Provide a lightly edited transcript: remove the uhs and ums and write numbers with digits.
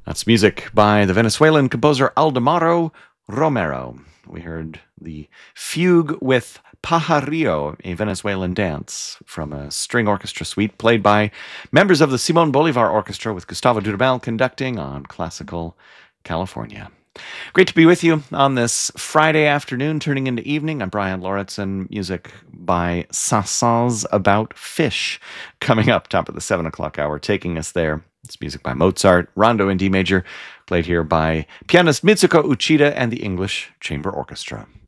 That's music by the Venezuelan composer Aldemaro Romero. We heard the fugue with Pajarillo, a Venezuelan dance from a string orchestra suite played by members of the Simon Bolivar Orchestra with Gustavo Dudamel conducting on Classical California. Great to be with you on this Friday afternoon, turning into evening. I'm Brian Lauritsen. Music by Sassans About Fish coming up top of the 7 o'clock hour, taking us there. It's music by Mozart, Rondo in D major, played here by pianist Mitsuko Uchida and the English Chamber Orchestra.